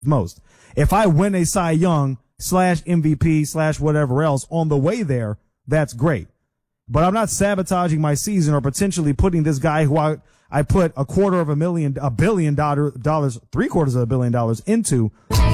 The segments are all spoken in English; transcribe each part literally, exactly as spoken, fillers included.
most. If I win a Cy Young slash M V P slash whatever else on the way there, that's great. But I'm not sabotaging my season or potentially putting this guy who I, I put a quarter of a million, a billion dollar, dollars, three quarters of a billion dollars into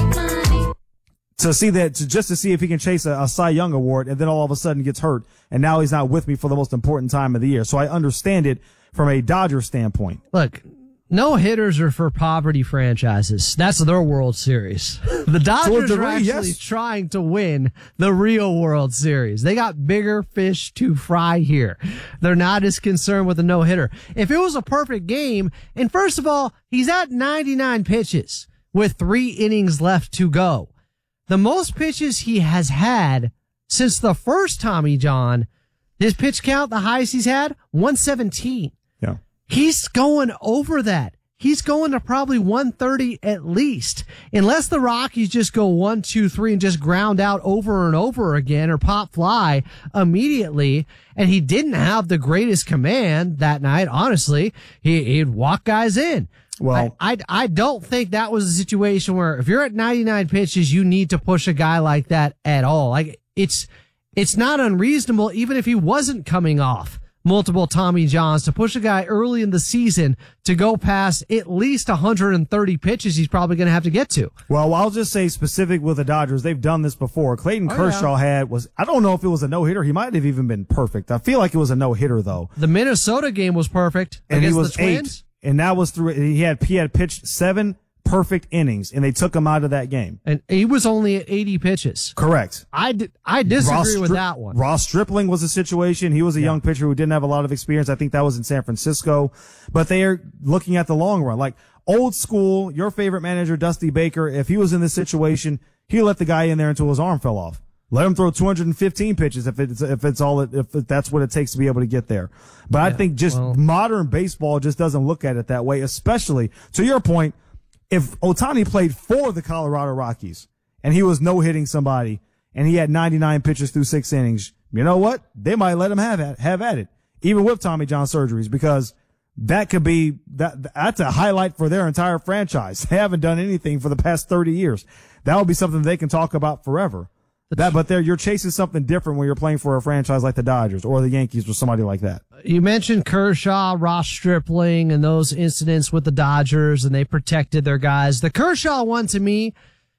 to see that, to just to see if he can chase a, a Cy Young award, and then all of a sudden gets hurt, and now he's not with me for the most important time of the year. So I understand it from a Dodger standpoint. Look, no hitters are for poverty franchises. That's their World Series. The Dodgers degree, are actually yes. trying to win the real World Series. They got bigger fish to fry here. They're not as concerned with a no-hitter. If it was a perfect game, and first of all, he's at ninety-nine pitches with three innings left to go. The most pitches he has had since the first Tommy John, his pitch count, the highest he's had, one seventeen. Yeah. He's going over that. He's going to probably one thirty at least. Unless the Rockies just go one, two, three and just ground out over and over again or pop fly immediately. And he didn't have the greatest command that night. Honestly, he, he'd walk guys in. Well, I, I, I don't think that was a situation where if you're at ninety-nine pitches, you need to push a guy like that at all. Like it's, it's not unreasonable, even if he wasn't coming off multiple Tommy Johns, to push a guy early in the season to go past at least one hundred thirty pitches he's probably going to have to get to. Well, I'll just say specific with the Dodgers, they've done this before. Clayton oh, Kershaw yeah. had was, I don't know if it was a no-hitter. He might have even been perfect. I feel like it was a no-hitter though. The Minnesota game was perfect and against he was the Twins. Eight, and that was through, he had, he had pitched seven perfect innings, and they took him out of that game. And he was only at eighty pitches. Correct. I, d- I disagree Ross with Stri- that one. Ross Stripling was a situation. He was a yeah. young pitcher who didn't have a lot of experience. I think that was in San Francisco. But they are looking at the long run. Like old school, your favorite manager, Dusty Baker, if he was in this situation, he let the guy in there until his arm fell off. Let him throw two hundred fifteen pitches if it's, if it's all, it, if that's what it takes to be able to get there. But yeah, I think just well, modern baseball just doesn't look at it that way, especially to your point. If Ohtani played for the Colorado Rockies and he was no-hitting somebody and he had ninety-nine pitches through six innings, you know what? They might let him have at, have at it, even with Tommy John surgeries, because that could be, that, that's a highlight for their entire franchise. They haven't done anything for the past thirty years. That would be something they can talk about forever. That, but there, you're chasing something different when you're playing for a franchise like the Dodgers or the Yankees or somebody like that. You mentioned Kershaw, Ross Stripling, and those incidents with the Dodgers, and they protected their guys. The Kershaw one, to me,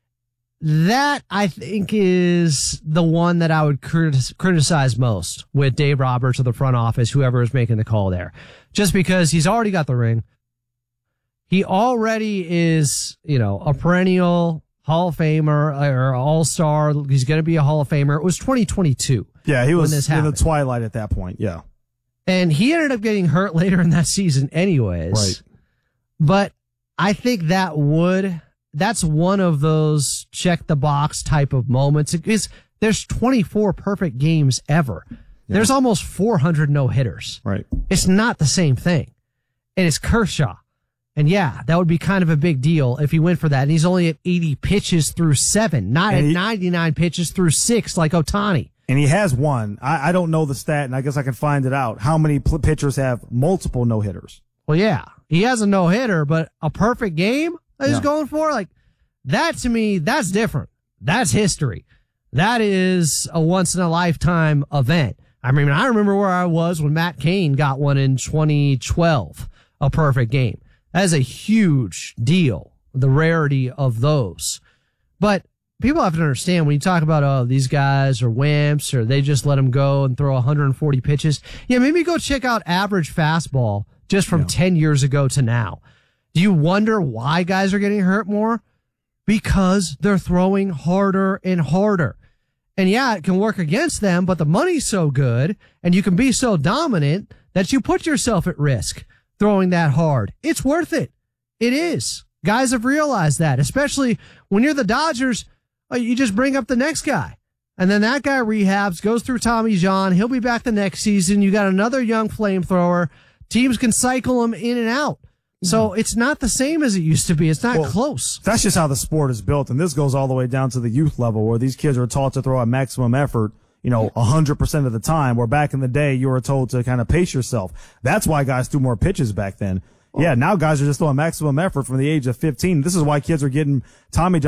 that I think is the one that I would crit- criticize most with Dave Roberts or the front office, whoever is making the call there. Just because he's already got the ring. He already is, you know, a perennial Hall of Famer or All-Star. He's going to be a Hall of Famer. It was twenty twenty-two. Yeah, he was in the twilight at that point. Yeah. And he ended up getting hurt later in that season anyways. Right. But I think that would, that's one of those check the box type of moments. It's, there's twenty-four perfect games ever. Yeah. There's almost four hundred no-hitters. Right. It's not the same thing. And it's Kershaw. And yeah, that would be kind of a big deal if he went for that. And he's only at eighty pitches through seven, not and at he, ninety-nine pitches through six like Ohtani. And he has one. I, I don't know the stat, and I guess I can find it out. How many pl- pitchers have multiple no-hitters? Well, yeah, he has a no-hitter, but a perfect game that he's yeah. going for, like, that to me, that's different. That's history. That is a once-in-a-lifetime event. I mean, I remember where I was when Matt Cain got one in twenty twelve, a perfect game. That is a huge deal, the rarity of those. But people have to understand when you talk about, oh, these guys are wimps or they just let them go and throw one hundred forty pitches. Yeah, maybe go check out average fastball just from yeah. ten years ago to now. Do you wonder why guys are getting hurt more? Because they're throwing harder and harder. And yeah, it can work against them, but the money's so good and you can be so dominant that you put yourself at risk throwing that hard. It's worth it. It is. Guys have realized that, especially when you're the Dodgers. You just bring up the next guy, and then that guy rehabs, goes through Tommy John. He'll be back the next season. You got another young flamethrower. Teams can cycle him in and out. So it's not the same as it used to be. It's not well, close. That's just how the sport is built, and this goes all the way down to the youth level where these kids are taught to throw at maximum effort, you know, one hundred percent of the time, where back in the day you were told to kind of pace yourself. That's why guys threw more pitches back then. Yeah, now guys are just throwing maximum effort from the age of fifteen. This is why kids are getting Tommy John